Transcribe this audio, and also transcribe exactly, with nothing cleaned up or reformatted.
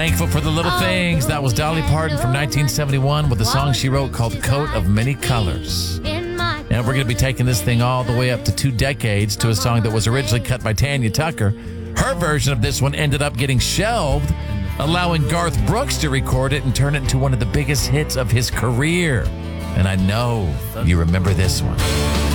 Thankful for the Little Things. That was Dolly Parton from nineteen seventy-one with a song she wrote called Coat of Many Colors. And we're going to be taking this thing all the way up to two decades to a song that was originally cut by Tanya Tucker. Her version of this one ended up getting shelved, allowing Garth Brooks to record it and turn it into one of the biggest hits of his career. And I know you remember this one.